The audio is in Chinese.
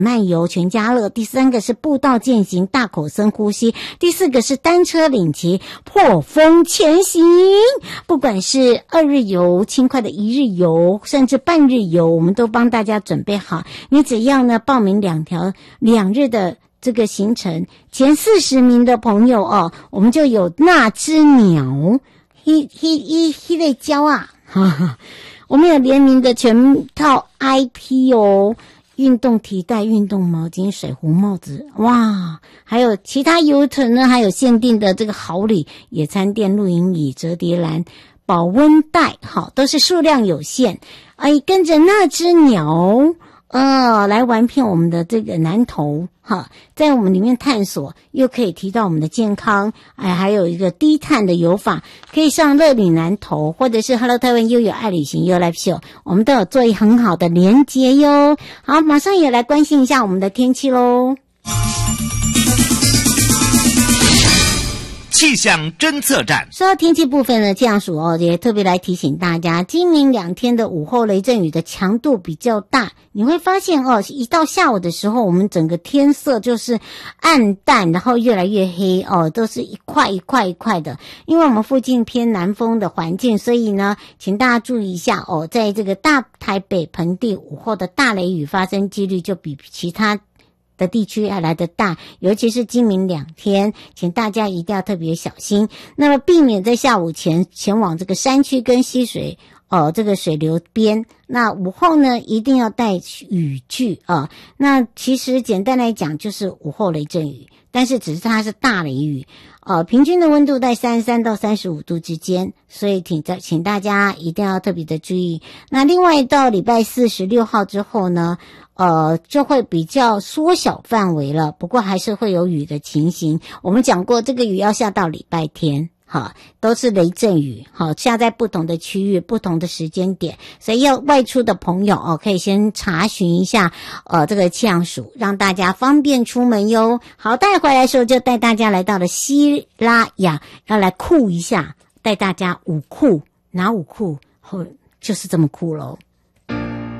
漫游全家乐，第3个是步道健行大口深呼吸，第4个是单车领骑破风前行。不管是2日游、轻快的1日游，甚至半日游，我们都帮大家准备好。你只要呢报名2日的这个行程，前40名的朋友哦，我们就有那只鸟一类胶啊，哈哈，我们有联名的全套 IP 哦，运动提袋、运动毛巾、水壶、帽子，哇，还有其他游程呢，还有限定的这个好礼，野餐垫、露营椅、折叠篮、保温袋，好，都是数量有限。跟着那只鸟来玩遍我们的这个南投哈，在我们里面探索，又可以提到我们的健康，还有一个低碳的游法，可以上乐旅南投或者是 Hello 台湾悠游爱旅行悠 Live Show， 我们都有做一很好的连结哟。好，马上也来关心一下我们的天气咯。 气象侦测站。 说到天气部分呢，气象署也特别来提醒大家，今明2天的午后雷阵雨的强度比较大，你会发现一到下午的时候，我们整个天色就是暗淡，然后越来越黑都是一块一块一块的。因为我们附近偏南风的环境，所以呢，请大家注意一下在这个大台北盆地午后的大雷雨发生几率就比其他的地区还来得大，尤其是今明2天，请大家一定要特别小心。那么避免在下午前往这个山区跟溪水这个水流边。那午后呢，一定要带雨具那其实简单来讲就是午后雷阵雨，但是只是它是大雷雨平均的温度在33到35度之间，所以请大家一定要特别的注意。那另外到礼拜4 16号之后呢，就会比较缩小范围了，不过还是会有雨的情形。我们讲过，这个雨要下到礼拜天，都是雷阵雨，下在不同的区域、不同的时间点，所以要外出的朋友可以先查询一下这个气象署，让大家方便出门哟。好，带回来的时候就带大家来到了西拉雅，要来酷一下，带大家舞酷，哪舞酷？就是这么酷咯。